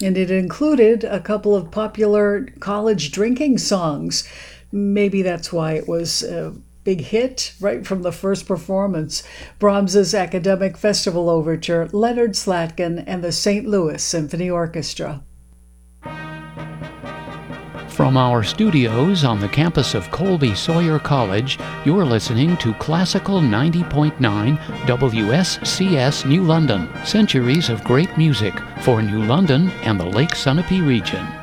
And it included a couple of popular college drinking songs. Maybe that's why it was a big hit right from the first performance. Brahms's Academic Festival Overture, Leonard Slatkin and the St. Louis Symphony Orchestra. From our studios on the campus of Colby Sawyer College, you're listening to Classical 90.9 WSCS New London. Centuries of great music for New London and the Lake Sunapee region.